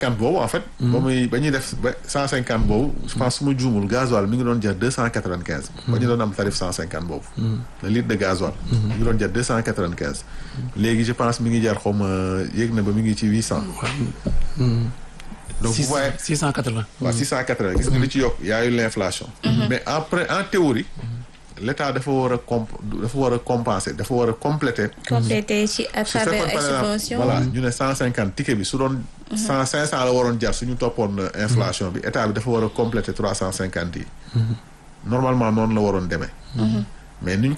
boobu en fait. ba ñuy def ba 150 boobu. je pense su ma juumul gasoil mi ngi doon jar 295. ba ñu doon am tarif 150 boobu. le litre de gasoil. mi ngi doon jar 295. léegi je pense mi ngi jar xaw ma yéeg na ba mi ngi ci 800. donc vous voyez 680. waaw 680 gis nga li ci yokk y a eu l'inflation. mais en théorie. l'État dafa war a compenser dafa war a compléter. compléter ci à travers ay subventions. voilà ñu ne 150 ticket bi su doon. 500 la waroon jar suñu toppoon inflation bi état bi dafa war a compléter 350 yi. normalement noonu la waroon demee. mais ni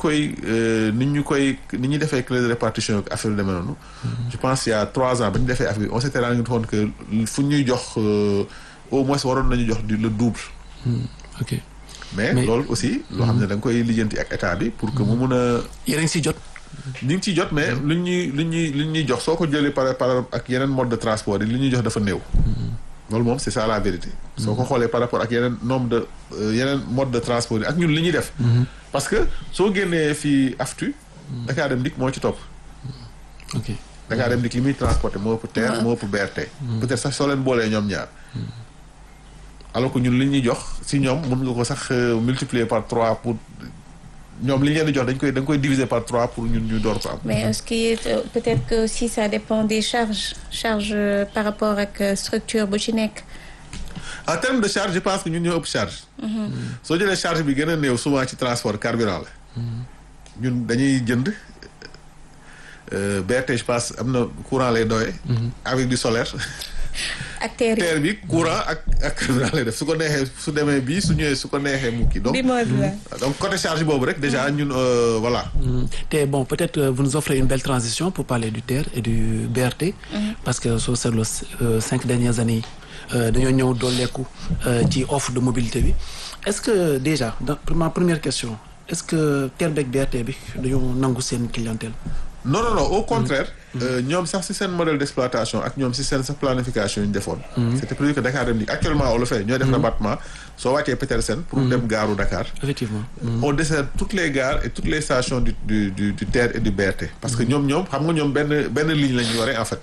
ñu defee clé de répartition ak affaire yu demee noonu. je pense il y a 3 ans ba ñu defee affaire bi on s'était rendu compte que fu ñuy jox au moins waroon nañu jox le double. ok. mais loolu aussi loo xam ne da nga koy lijjanti ak état bi pour que mu mun a. yéen a ngi siy jot. ñu ngi ciy jot mais lu ñuy jox soo ko jëlee par ak yeneen mode de transport yi li ñuy jox dafa néew. loolu moom c'est ça la vérité. soo ko xoolee par rapport ak yeneen yeneen mode de transport yi ak ñun li ñuy def. parce que soo génnee fii AFTU. Dakar Dem Dikk moo ci topp. ok Dakar Dem Dikk li muy transporter moo ëpp TER moo ëpp BRT. peut-être sax soo leen boolee ñoom ñaar. alors que ñun li ñuy jox si ñoom mën nga ko sax multiplier par 3 pour ñoom li ñu leen di jox da nga koy diviser par 3 pour ñun ñu door ko am. mais est-ce que peut-être que si ça dépend des charges par rapport ak structure bu ci nekk. en termes de charge je pense que ñun ñoo ëpp charge. soo jëlee charge bi gën a néew souvent ci transport carburant la. ñun dañuy jënd BRT je pense am na courant lay doyee. avec du solaire. ak terre bi courant ak carburant lay def su ko neexee su demee bii su ñëwee su ko neexee mu kii donc côté charge boobu rek déjà ñun voilà. te bon peut-être vous nous offrez une belle transition pour parler du TER et du BRT. parce que soo seetloo 5 dernières années yi dañoo ñëw dooleeku ci offre de mobilité bi est-ce que déjà ma première question est-ce que TER beeg BRT bi dañoo nangu seen clientèle. non au contraire. ñoom sax ci seen modèle d'exploitation ak ñoom ci seen sa planification yu ñu defoon. c'était prévu que Dakar Dem Dikk actuellement on le fait ñooy def rabattement soo wàccee Petersen pour dem gaaru Dakar. effectivement. on dessert toutes les gares et toutes les stations du TER et du BRT. parce que ñoom xam nga ñoom benn ligne la ñu yore en fait.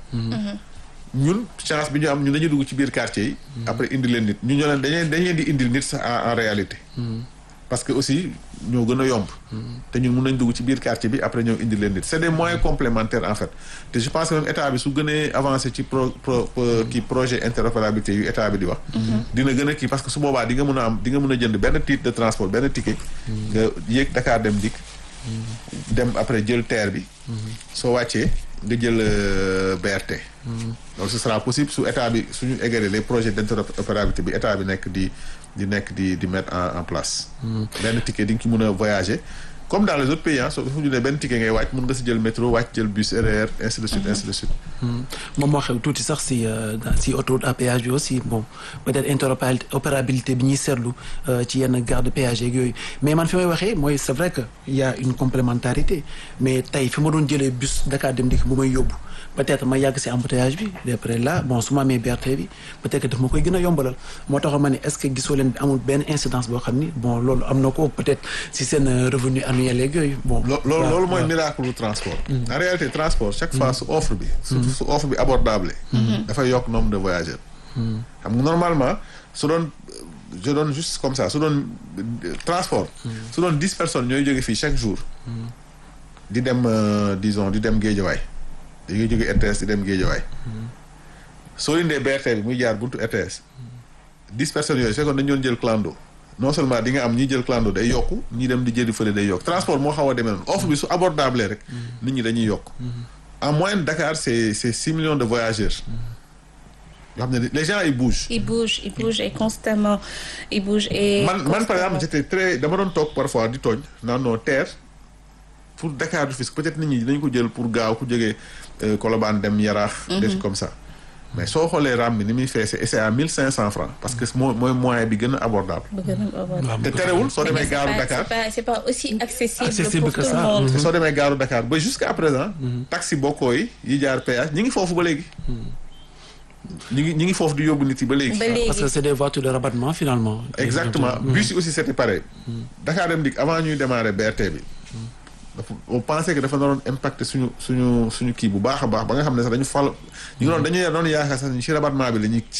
ñun chance bi ñu am ñun dañuy dugg ci biir quartier yi. après indi leen nit ñu ñoo leen dañ leen di indil nit sax en réalité. parce que aussi ñoo gën a yomb. te ñun mun nañ dugg ci biir quartier bi après ñoo indi leen nit c'est des moyens complémentaires en fait te je pense que même état bi su gënee avancé ci projet interopérabilité yu état bi di wax. dina gën a kii parce que su boobaa di nga mën a jënd benn titre de transport benn ticket. nga yéeg Dakar Dem Dikk. dem après jël TER bi. soo wàccee nga jël BRT. donc ce sera possible su état bi suñu égaler les projets d'interopérabilité bi état bi nekk di mettre en place. benn ticket di nga ci mën a voyager comme dans les autres pays soo fu ñu ne benn ticket ngay wàcc mën nga si jël métro wàcc jël bus RER ainsi de suite ainsi de suite. moom moo xew tuuti sax si autoroute à péage bi aussi bon peut-être interopérabilité bi ñuy seetlu ci yenn gare de péage yeeg yooyu mais man fi may waxee mooy c'est vrai que il y a une complémentarité mais tey fi ma doon jëlee bus Dakar Dem Dikk bu may yóbbu peut-être ma yàgg si embouteillage bi d'après là bon su ma amee BRT bi peut-être que daf ma koy gën a yombalal moo tax ma ne est-ce que gisoo leen amul benn incidence boo xam ni bon loolu am na ko peut-être si seen revenu annuel yeeg yooyu bon. loolu mooy miracle du transport. en réalité transport chaque fois su offre bi. surtout su offre bi abordable. dafay yokk nombre de voyageurs. xam nga normalement su doon je donne juste comme ça su doon transport. su doon 10 personnes ñooy jóge fii chaque jour. di dem disons di dem Guédiawaye. dañuy jóge RTS di dem Guédiawaye. soo indee BRT bi muy jaar buntu RTS. 10 personnes yooyu fekkoon dañu doon jël clando non seulement di nga am ñi jël clando day yokku ñi dem di jëli fële day yokk transport moo xaw a demee noonu offre bi su abordable rek. nit ñi dañuy yokk. en moyenne Dakar c'est 6 millions de voyageurs. yoo xam ne les gens ils bougent. ils bougent et constamment ils bougent et. man par exemple dama doon toog parfois di tooñ naan non TER pour Dakar du Rufisque peut-être nit ñi dinañ ko jël pour gaaw ku jógee Colobane dem Yaraax. des trucs comme ça. mais soo xoolee ram bi ni muy feese et c'est à 1500 francs parce que mooy moyen bi gën a abordable. te terewul soo demee gaaru Dakar c'est pas aussi accessible pour tout le monde. te soo demee gaaru Dakar ba jusqu'à présent. taxi bokkoo yi jaar péage ñi ngi foofu ba léegi. ñi ngi foofu di yóbbu nit yi ba léegi. parce que c'est des voitures de rabattement finalement. exactement bus yi aussi c'était pareil. Dakar Dem Dikk avant ñuy démarrer BRT bi. on pensait que dafa naroon impacter suñu kii bu baax a baax ba nga xam ne sax dañu fal ñu ngi doon dañu doon yaakaar sax ni ci rabattement bi la ñuy